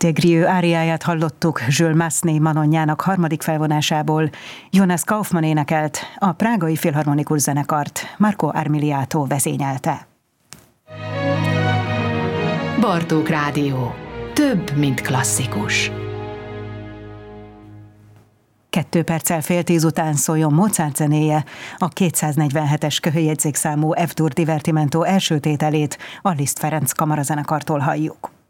Grieux áriáját hallottuk Jules Massenet Manonjának harmadik felvonásából. Jonas Kaufmann énekelt, a Prágai Filharmonikus Zenekart Marco Armiliato vezényelte. Bartók Rádió. Több, mint klasszikus. 2 perccel fél 10 után szóljon Mozart zenéje, a 247-es köhöjegyzékszámú F-dur divertimento első tételét a Liszt Ferenc kamarazenekartól halljuk.